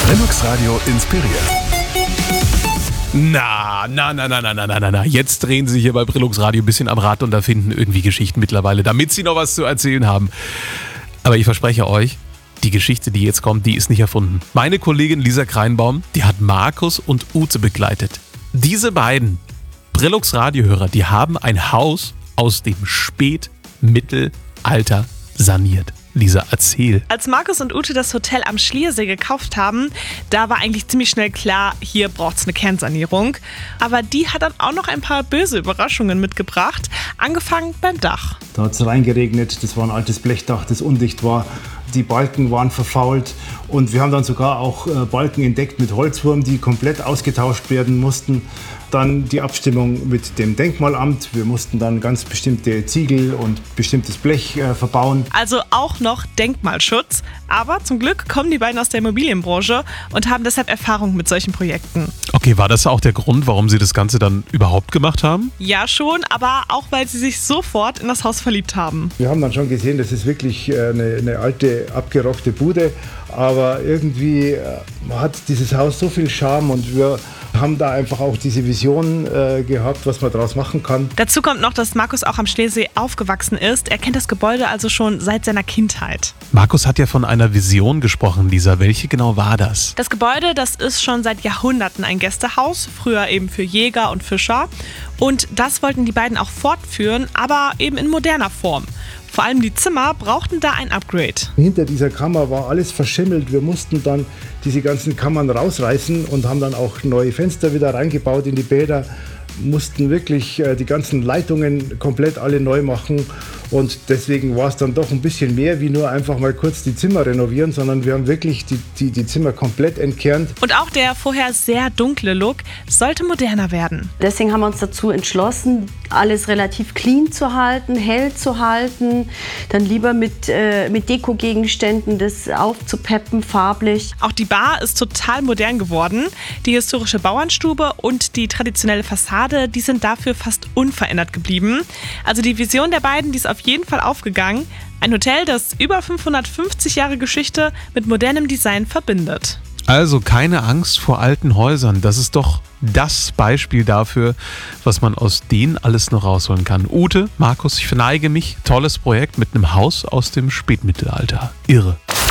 Brennux Radio inspiriert. Na. Jetzt drehen sie hier bei Brillux Radio ein bisschen am Rad und erfinden irgendwie Geschichten mittlerweile, damit sie noch was zu erzählen haben. Aber ich verspreche euch, die Geschichte, die jetzt kommt, die ist nicht erfunden. Meine Kollegin Lisa Kreinbaum, die hat Markus und Ute begleitet. Diese beiden Brillux Radiohörer, die haben ein Haus aus dem Spätmittelalter saniert. Lisa, erzähl. Als Markus und Ute das Hotel am Schliersee gekauft haben, da war eigentlich ziemlich schnell klar, hier braucht es eine Kernsanierung. Aber die hat dann auch noch ein paar böse Überraschungen mitgebracht, angefangen beim Dach. Da hat es reingeregnet, das war ein altes Blechdach, das undicht war. Die Balken waren verfault und wir haben dann sogar auch Balken entdeckt mit Holzwurm, die komplett ausgetauscht werden mussten. Dann die Abstimmung mit dem Denkmalamt. Wir mussten dann ganz bestimmte Ziegel und bestimmtes Blech verbauen. Also auch noch Denkmalschutz. Aber zum Glück kommen die beiden aus der Immobilienbranche und haben deshalb Erfahrung mit solchen Projekten. Okay, war das auch der Grund, warum sie das Ganze dann überhaupt gemacht haben? Ja schon, aber auch weil sie sich sofort in das Haus verliebt haben. Wir haben dann schon gesehen, das ist wirklich eine alte, abgerockte Bude. Aber irgendwie hat dieses Haus so viel Charme und wir haben da einfach auch diese Vision gehabt, was man daraus machen kann. Dazu kommt noch, dass Markus auch am Schliersee aufgewachsen ist. Er kennt das Gebäude also schon seit seiner Kindheit. Markus hat ja von einer Vision gesprochen, Lisa. Welche genau war das? Das Gebäude, das ist schon seit Jahrhunderten ein Gästehaus, früher eben für Jäger und Fischer. Und das wollten die beiden auch fortführen, aber eben in moderner Form. Vor allem die Zimmer brauchten da ein Upgrade. Hinter dieser Kammer war alles verschimmelt. Wir mussten dann diese ganzen Kammern rausreißen und haben dann auch neue Fenster wieder reingebaut in die Bäder. Mussten wirklich die ganzen Leitungen komplett alle neu machen. Und deswegen war es dann doch ein bisschen mehr wie nur einfach mal kurz die Zimmer renovieren, sondern wir haben wirklich die Zimmer komplett entkernt. Und auch der vorher sehr dunkle Look sollte moderner werden. Deswegen haben wir uns dazu entschlossen, alles relativ clean zu halten, hell zu halten, dann lieber mit Dekogegenständen das aufzupeppen, farblich. Auch die Bar ist total modern geworden. Die historische Bauernstube und die traditionelle Fassade, die sind dafür fast unverändert geblieben. Also die Vision der beiden, die ist auf jeden Fall aufgegangen. Ein Hotel, das über 550 Jahre Geschichte mit modernem Design verbindet. Also keine Angst vor alten Häusern. Das ist doch das Beispiel dafür, was man aus denen alles noch rausholen kann. Ute, Markus, ich verneige mich. Tolles Projekt mit einem Haus aus dem Spätmittelalter. Irre.